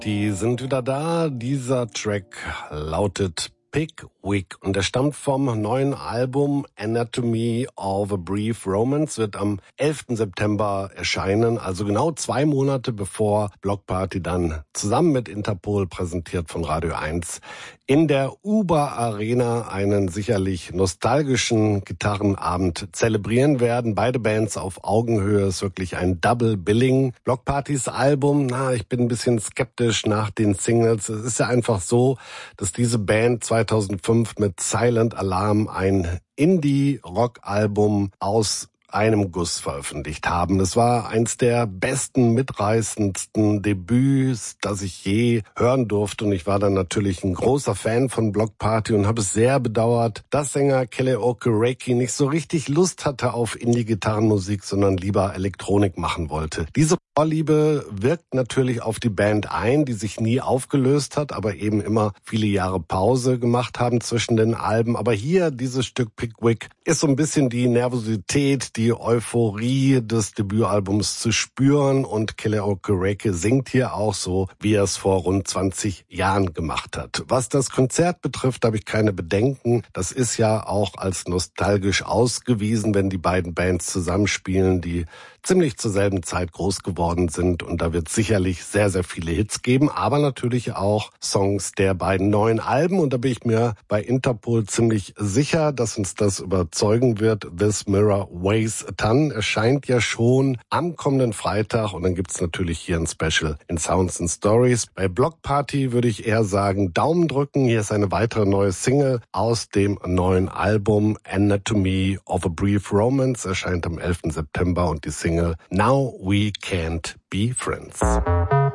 Die sind wieder da. Dieser Track lautet Pickwick und der stammt vom neuen Album Anatomy of a Brief Romance, wird am 11. September erscheinen, also genau 2 Monate bevor Block Party dann zusammen mit Interpol, präsentiert von Radio 1, in der Uber Arena einen sicherlich nostalgischen Gitarrenabend zelebrieren werden. Beide Bands auf Augenhöhe, ist wirklich ein Double Billing. Block Partys Album, ich bin ein bisschen skeptisch nach den Singles. Es ist ja einfach so, dass diese Band 2005 mit Silent Alarm ein Indie-Rock-Album aus einem Guss veröffentlicht haben. Das war eins der besten, mitreißendsten Debüts, das ich je hören durfte. Und ich war dann natürlich ein großer Fan von Block Party und habe es sehr bedauert, dass Sänger Kalle Okereke nicht so richtig Lust hatte auf Indie-Gitarrenmusik, sondern lieber Elektronik machen wollte. Diese Vorliebe wirkt natürlich auf die Band ein, die sich nie aufgelöst hat, aber eben immer viele Jahre Pause gemacht haben zwischen den Alben. Aber hier, dieses Stück Pickwick, ist so ein bisschen die Nervosität, die Euphorie des Debütalbums zu spüren, und Kalle Okereke singt hier auch so, wie er es vor rund 20 Jahren gemacht hat. Was das Konzert betrifft, habe ich keine Bedenken. Das ist ja auch als nostalgisch ausgewiesen, wenn die beiden Bands zusammenspielen, die ziemlich zur selben Zeit groß geworden sind, und da wird sicherlich sehr, sehr viele Hits geben, aber natürlich auch Songs der beiden neuen Alben, und da bin ich mir bei Interpol ziemlich sicher, dass uns das überzeugen wird. This Mirror Weighs a Ton erscheint ja schon am kommenden Freitag, und dann gibt's natürlich hier ein Special in Sounds and Stories. Bei Block Party würde ich eher sagen, Daumen drücken. Hier ist eine weitere neue Single aus dem neuen Album Anatomy of a Brief Romance, erscheint am 11. September, und die Single Now We Can't Be Friends.